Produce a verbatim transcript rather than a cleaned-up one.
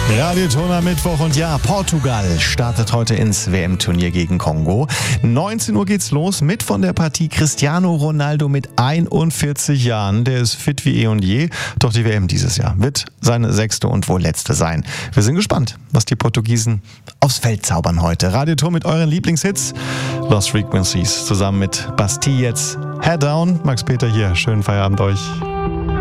Radioton am Mittwoch und ja, Portugal startet heute ins W M-Turnier gegen Kongo. neunzehn Uhr geht's los mit von der Partie Cristiano Ronaldo mit einundvierzig Jahren. Der ist fit wie eh und je. Doch die W M dieses Jahr wird seine sechste und wohl letzte sein. Wir sind gespannt, was die Portugiesen aufs Feld zaubern heute. Radioton mit euren Lieblingshits. Lost Frequencies zusammen mit Bastille jetzt. Head Down. Max Peter hier. Schönen Feierabend euch.